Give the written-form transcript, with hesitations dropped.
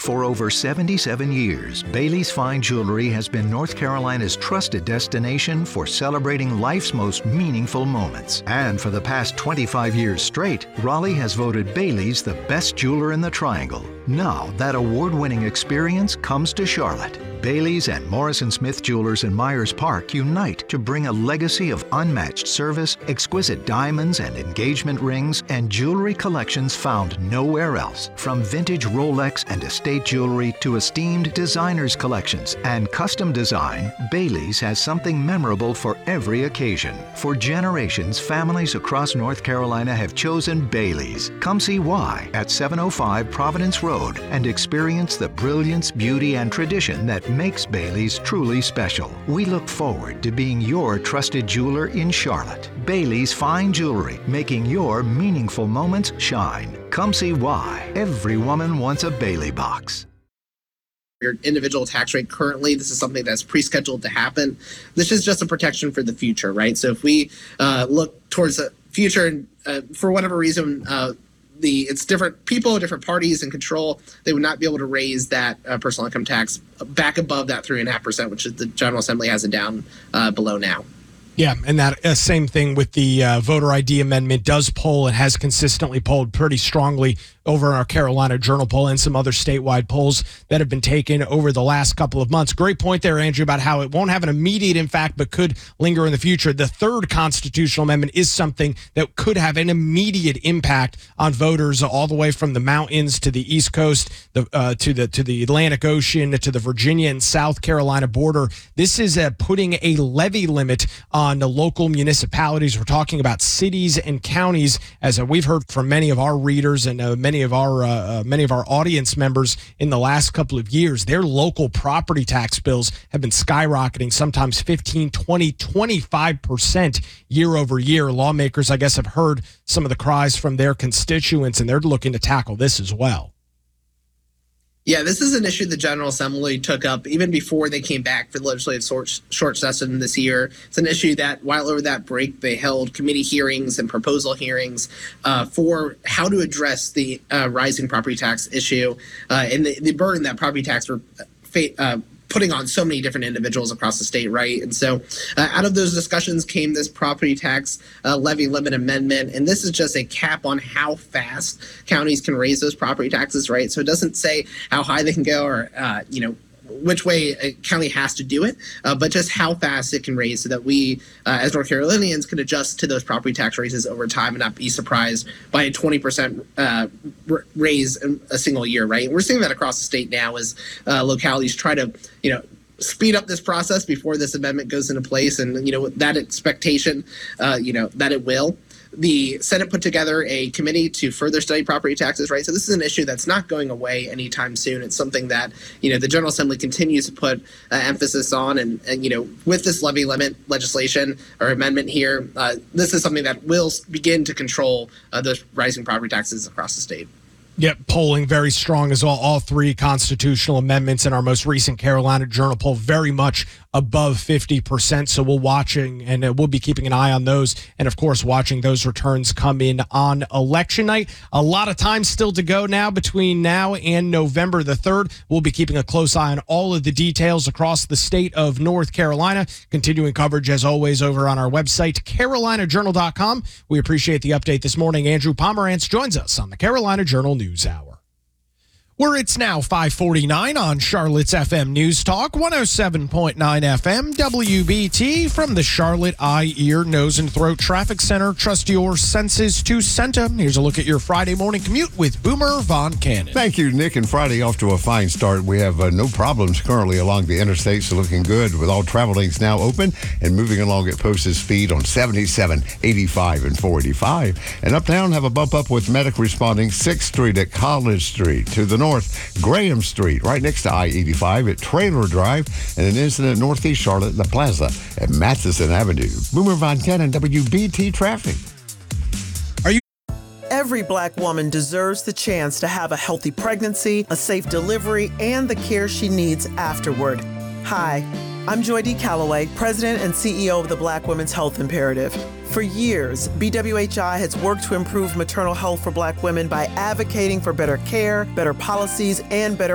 For over 77 years, Bailey's Fine Jewelry has been North Carolina's trusted destination for celebrating life's most meaningful moments. And for the past 25 years straight, Raleigh has voted Bailey's the best jeweler in the Triangle. Now, that award-winning experience comes to Charlotte. Bailey's and Morrison Smith Jewelers in Myers Park unite to bring a legacy of unmatched service, exquisite diamonds and engagement rings, and jewelry collections found nowhere else. From vintage Rolex and estate jewelry to esteemed designers collections and custom design, Bailey's has something memorable for every occasion. For generations, families across North Carolina have chosen Bailey's. Come see why at 705 Providence Road and experience the brilliance, beauty, and tradition that makes Bailey's truly special. We look forward to being your trusted jeweler in Charlotte. Bailey's Fine Jewelry, making your meaningful moments shine. Come see why. Every woman wants a Bailey box. Your individual tax rate currently, this is something that's pre-scheduled to happen. This is just a protection for the future, right? So if we look towards the future and for whatever reason, it's different people, different parties in control, they would not be able to raise that personal income tax back above that 3.5%, which is the General Assembly has it down below now. Yeah, and that same thing with the voter ID amendment does poll and has consistently polled pretty strongly over our Carolina Journal poll and some other statewide polls that have been taken over the last couple of months. Great point there, Andrew, about how it won't have an immediate impact but could linger in the future. The third constitutional amendment is something that could have an immediate impact on voters all the way from the mountains to the East Coast, to the Atlantic Ocean, to the Virginia and South Carolina border. This is putting a levy limit on the local municipalities. We're talking about cities and counties, as we've heard from many of our readers and many of our audience members in the last couple of years. Their local property tax bills have been skyrocketing, sometimes 15, 20, 25% year over year. Lawmakers, I guess, have heard some of the cries from their constituents, and they're looking to tackle this as well. Yeah, this is an issue the General Assembly took up even before they came back for the legislative short session this year. It's an issue that while over that break, they held committee hearings and proposal hearings for how to address the rising property tax issue and the burden that property tax were putting on so many different individuals across the state, right? And so out of those discussions came this property tax levy limit amendment, and this is just a cap on how fast counties can raise those property taxes, right? So it doesn't say how high they can go or, which way a county has to do it, but just how fast it can raise so that we, as North Carolinians, can adjust to those property tax raises over time and not be surprised by a 20% raise in a single year, right? And we're seeing that across the state now as localities try to, speed up this process before this amendment goes into place. And, that expectation, that it will. The Senate put together a committee to further study property taxes, right? So this is an issue that's not going away anytime soon. It's something that, the General Assembly continues to put emphasis on. And, with this levy limit legislation or amendment here, this is something that will begin to control those rising property taxes across the state. Yep, polling very strong as well. All three constitutional amendments in our most recent Carolina Journal poll very much above 50%. So we'll be keeping an eye on those. And of course, watching those returns come in on election night. A lot of time still to go now between now and November the 3rd. We'll be keeping a close eye on all of the details across the state of North Carolina. Continuing coverage as always over on our website, carolinajournal.com. We appreciate the update this morning. Andrew Pomerantz joins us on the Carolina Journal News Hour. Where it's now 5:49 on Charlotte's FM News Talk, 107.9 FM, WBT from the Charlotte Eye, Ear, Nose, and Throat Traffic Center. Trust your senses to Senta. Here's a look at your Friday morning commute with Boomer Von Cannon. Thank you, Nick. And Friday off to a fine start. We have no problems currently along the interstate, so looking good with all travel lanes now open and moving along at posted speed on 77, 85, and 485. And uptown have a bump up with medic responding 6th Street at College Street. To the north, Graham Street, right next to I-85 at Trailer Drive, and an incident northeast Charlotte, the Plaza at Matheson Avenue. Boomer Von Cannon, WBT Traffic. Every Black woman deserves the chance to have a healthy pregnancy, a safe delivery, and the care she needs afterward. Hi, I'm Joy D. Calloway, President and CEO of the Black Women's Health Imperative. For years, BWHI has worked to improve maternal health for Black women by advocating for better care, better policies, and better